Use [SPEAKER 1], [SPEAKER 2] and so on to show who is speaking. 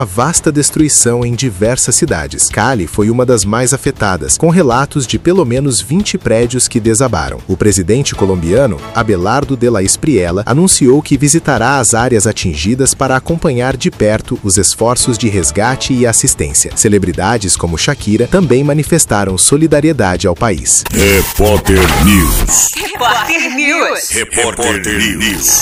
[SPEAKER 1] A vasta destruição em diversas cidades. Cali foi uma das mais afetadas, com relatos de pelo menos 20 prédios que desabaram. O presidente colombiano, Abelardo de la Espriella, anunciou que visitará as áreas atingidas para acompanhar de perto os esforços de resgate e assistência. Celebridades como Shakira também manifestaram solidariedade ao país.
[SPEAKER 2] Repórter News.
[SPEAKER 3] Repórter News.
[SPEAKER 2] Repórter News.